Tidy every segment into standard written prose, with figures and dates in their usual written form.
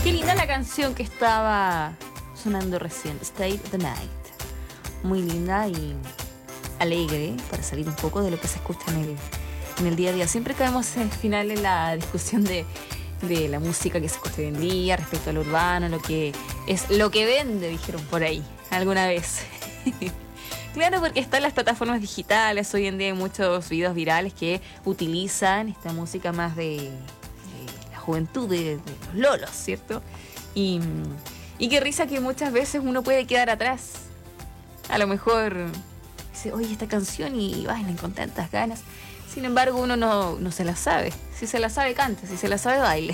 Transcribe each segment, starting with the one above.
Qué linda la canción que estaba sonando recién, Stay the Night. Muy linda y alegre para salir un poco de lo que se escucha en el día a día. Siempre caemos al final en la discusión de la música que se escucha hoy en día respecto a lo urbano, lo que es lo que vende, dijeron por ahí alguna vez. Claro, porque están las plataformas digitales. Hoy en día hay muchos videos virales que utilizan esta música más de la juventud, de los lolos, ¿cierto? Y qué risa que muchas veces uno puede quedar atrás. A lo mejor dice, oye, esta canción y bailan con tantas ganas. Sin embargo, uno no se la sabe. Si se la sabe, canta. Si se la sabe, baile.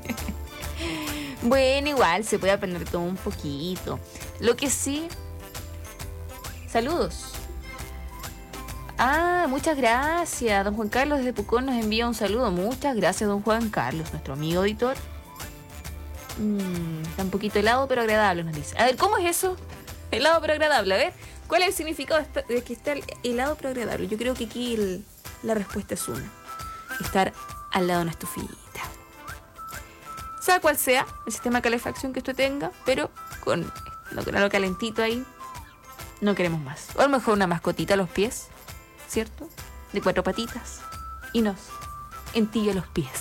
Bueno, igual se puede aprender todo un poquito. Lo que sí... Saludos. Ah, muchas gracias. Don Juan Carlos desde Pucón nos envía un saludo. Muchas gracias, don Juan Carlos, nuestro amigo editor. Está un poquito helado, pero agradable, nos dice. A ver, ¿cómo es eso? Helado, pero agradable. A ver, ¿cuál es el significado de que está helado, pero agradable? Yo creo que aquí la respuesta es una. Estar al lado de una estufita. Sea cual sea el sistema de calefacción que usted tenga, pero con lo calentito ahí, no queremos más. O a lo mejor una mascotita a los pies, ¿cierto? De 4 patitas. Y nos entilla los pies.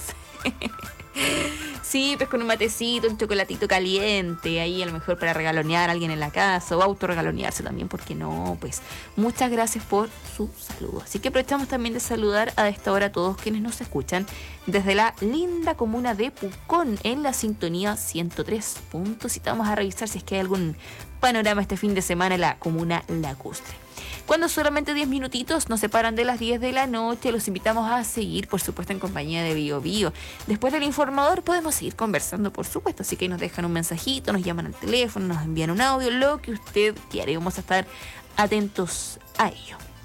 Sí, pues con un matecito, un chocolatito caliente, ahí a lo mejor para regalonear a alguien en la casa o autorregalonearse también, ¿por qué no? Pues muchas gracias por su saludo. Así que aprovechamos también de saludar a esta hora a todos quienes nos escuchan desde la linda comuna de Pucón en la sintonía 103.7. Vamos a revisar si es que hay algún panorama este fin de semana en la comuna lacustre. Cuando solamente 10 minutitos nos separan de las 10 de la noche, los invitamos a seguir, por supuesto, en compañía de Bio Bio. Después del informador podemos seguir conversando, por supuesto, así que nos dejan un mensajito, nos llaman al teléfono, nos envían un audio, lo que usted quiera, y vamos a estar atentos a ello.